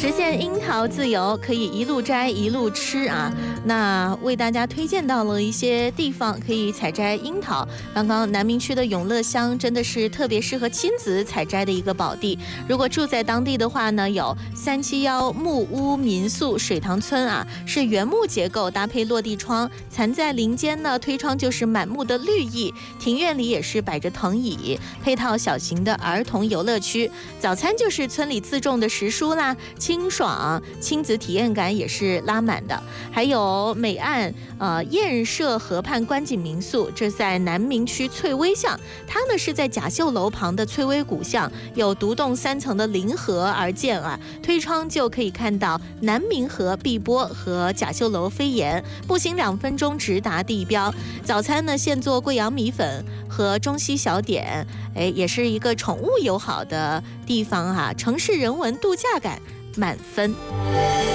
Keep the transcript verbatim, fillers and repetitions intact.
实现樱桃自由，可以一路摘一路吃啊。那为大家推荐到了一些地方可以采摘樱桃。刚刚南明区的永乐乡真的是特别适合亲子采摘的一个宝地。如果住在当地的话呢，有三七幺木屋民宿水塘村啊，是原木结构搭配落地窗，残在林间呢，推窗就是满目的绿意。庭院里也是摆着藤椅，配套小型的儿童游乐区。早餐就是村里自种的时蔬啦，清爽，亲子体验感也是拉满的。还有美岸呃燕舍河畔观景民宿，这在南明区翠微巷，它呢是在甲秀楼旁的翠微古巷，有独栋三层的临河而建啊，推窗就可以看到南明河碧波和甲秀楼飞檐，步行两分钟直达地标。早餐呢现做贵阳米粉和中西小点，哎，也是一个宠物友好的地方哈、啊，城市人文度假感满分。